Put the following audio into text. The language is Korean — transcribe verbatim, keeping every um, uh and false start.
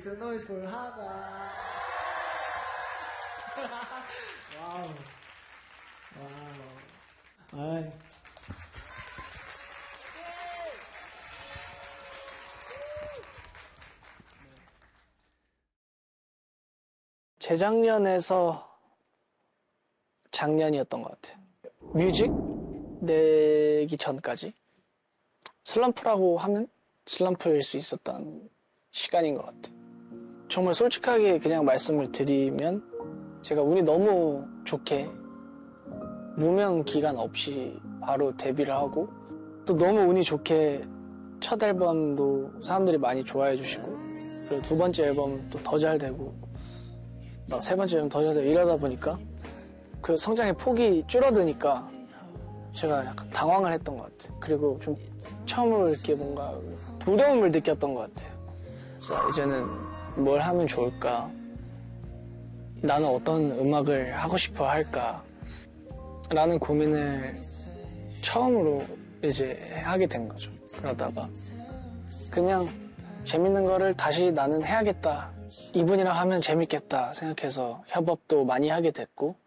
Make some noise for 하가. 와우. 와우. 아이. 재작년에서 작년이었던 것 같아요. 뮤직 내기 전까지 슬럼프라고 하면 슬럼프일 수 있었던 시간인 것 같아요. 정말 솔직하게 그냥 말씀을 드리면 제가 운이 너무 좋게 무명 기간 없이 바로 데뷔를 하고 또 너무 운이 좋게 첫 앨범도 사람들이 많이 좋아해 주시고 그리고 두 번째 앨범은 또 더 잘 되고 막 세 번째 앨범 더 잘 되고 이러다 보니까 그 성장의 폭이 줄어드니까 제가 약간 당황을 했던 것 같아요. 그리고 좀 처음으로 이렇게 뭔가 두려움을 느꼈던 것 같아요. 그래서 이제는 뭘 하면 좋을까? 나는 어떤 음악을 하고 싶어 할까? 라는 고민을 처음으로 이제 하게 된 거죠. 그러다가 그냥 재밌는 거를 다시 나는 해야겠다. 이분이랑 하면 재밌겠다 생각해서 협업도 많이 하게 됐고